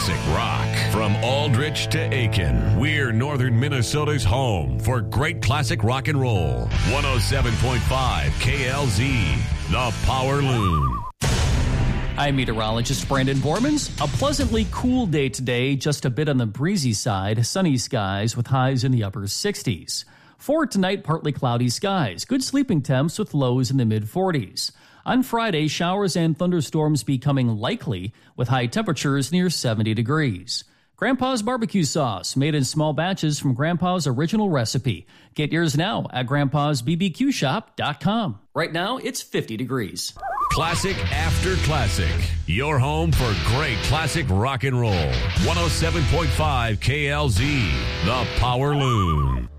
classic rock. From Aldrich to Aiken, we're northern Minnesota's home for great classic rock and roll. 107.5 KLZ, The Power Loon. I'm meteorologist Brandon Bormans. A pleasantly cool day today, just a bit on the breezy side. Sunny skies with highs in the upper 60s. For tonight, partly cloudy skies. Good sleeping temps with lows in the mid-40s. On Friday, showers and thunderstorms becoming likely with high temperatures near 70 degrees. Grandpa's barbecue sauce, made in small batches from Grandpa's original recipe. Get yours now at grandpa'sbbqshop.com. Right now, it's 50 degrees. Classic after classic. Your home for great classic rock and roll. 107.5 KLZ, The Power Loon.